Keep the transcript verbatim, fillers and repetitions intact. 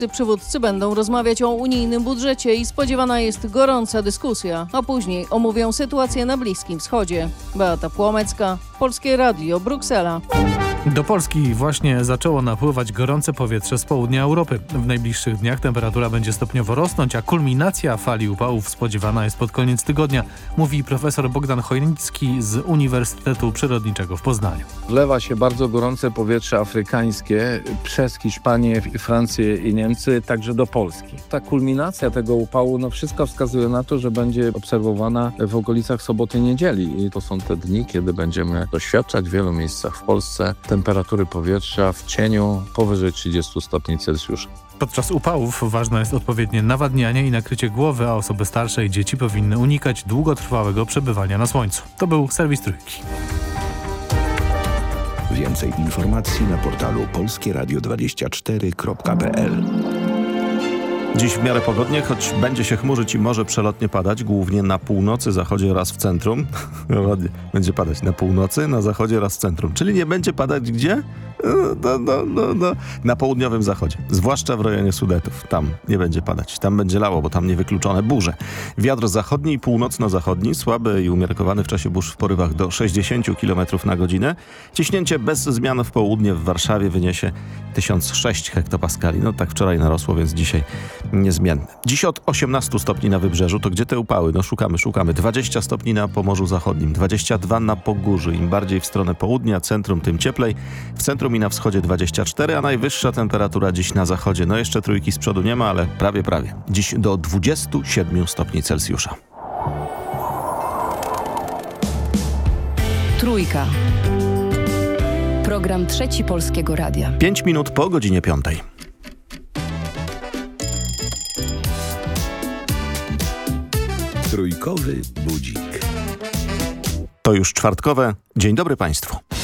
Przywódcy będą rozmawiać o unijnym budżecie i spodziewana jest gorąca dyskusja, a później omówią sytuację na Bliskim Wschodzie. Beata Płomecka, Polskie Radio, Bruksela. Do Polski właśnie zaczęło napływać gorące powietrze z południa Europy. W najbliższych dniach temperatura będzie stopniowo rosnąć, a kulminacja fali upałów spodziewana jest pod koniec tygodnia, mówi profesor Bogdan Chojnicki z Uniwersytetu Przyrodniczego w Poznaniu. Wlewa się bardzo gorące powietrze afrykańskie przez Hiszpanię, Francję i Niemcy, także do Polski. Ta kulminacja tego upału, no wszystko wskazuje na to, że będzie obserwowana w okolicach soboty, niedzieli. I to są te dni, kiedy będziemy doświadczać w wielu miejscach w Polsce temperatury powietrza w cieniu powyżej trzydziestu stopni Celsjusza. Podczas upałów ważne jest odpowiednie nawadnianie i nakrycie głowy, a osoby starsze i dzieci powinny unikać długotrwałego przebywania na słońcu. To był serwis Trójki. Więcej informacji na portalu polskie radio dwadzieścia cztery kropka p l. Dziś w miarę pogodnie, choć będzie się chmurzyć i może przelotnie padać, głównie na północy, zachodzie oraz w centrum. Będzie padać na północy, na zachodzie oraz w centrum. Czyli nie będzie padać gdzie? No, no, no, no. Na południowym zachodzie, zwłaszcza w rejonie Sudetów. Tam nie będzie padać, tam będzie lało, bo tam niewykluczone burze. Wiatr zachodni i północno-zachodni, słaby i umiarkowany w czasie burz w porywach do sześćdziesiąt kilometrów na godzinę. Ciśnięcie bez zmian w południe w Warszawie wyniesie tysiąc sześć hektopaskali. No tak wczoraj narosło, więc dzisiaj niezmienne. Dziś od osiemnastu stopni na wybrzeżu, to gdzie te upały? No szukamy, szukamy. dwadzieścia stopni na Pomorzu Zachodnim, dwadzieścia dwa na Pogórzy. Im bardziej w stronę południa, centrum, tym cieplej. W centrum i na wschodzie dwadzieścia cztery, a najwyższa temperatura dziś na zachodzie. No jeszcze trójki z przodu nie ma, ale prawie, prawie. Dziś do dwudziestu siedmiu stopni Celsjusza. Trójka. Program Trzeci Polskiego Radia. Pięć minut po godzinie piątej. Trójkowy budzik. To już czwartkowe. Dzień dobry Państwu.